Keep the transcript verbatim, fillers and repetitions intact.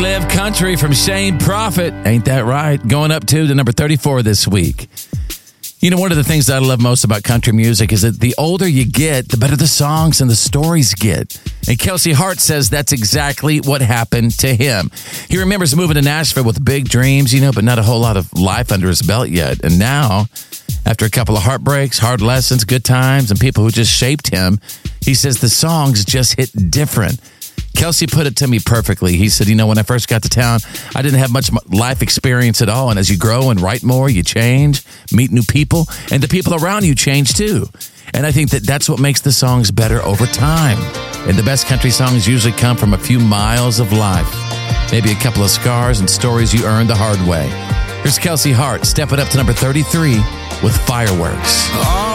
Live Country from Shane Prophet. Ain't that right? Going up to to number thirty-four this week. You know, one of the things that I love most about country music is that the older you get, the better the songs and the stories get. And Kelsey Hart says that's exactly what happened to him. He remembers moving to Nashville with big dreams, you know, but not a whole lot of life under his belt yet. And now, after a couple of heartbreaks, hard lessons, good times, and people who just shaped him, he says the songs just hit different. Kelsey put it to me perfectly. He said, you know, when I first got to town, I didn't have much life experience at all. And as you grow and write more, you change, meet new people, and the people around you change too. And I think that that's what makes the songs better over time. And the best country songs usually come from a few miles of life. Maybe a couple of scars and stories you earned the hard way. Here's Kelsey Hart, step it up to number thirty-three with Fireworks.